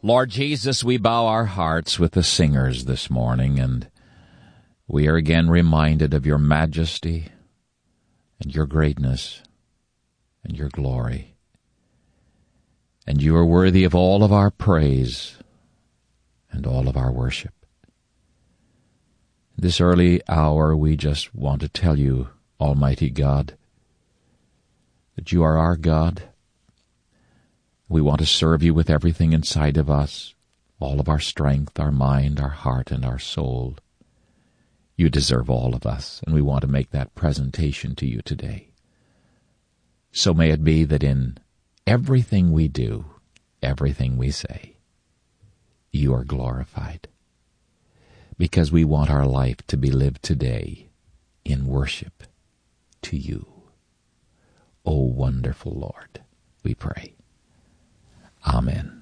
Lord Jesus, we bow our hearts with the singers this morning, and we are again reminded of your majesty and your greatness and your glory. And you are worthy of all of our praise and all of our worship. This early hour, we just want to tell you, Almighty God, that you are our God. We want to serve you with everything inside of us, all of our strength, our mind, our heart, and our soul. You deserve all of us, and we want to make that presentation to you today. So may it be that in everything we do, everything we say, you are glorified, because we want our life to be lived today in worship to you. O wonderful Lord, we pray. Amen.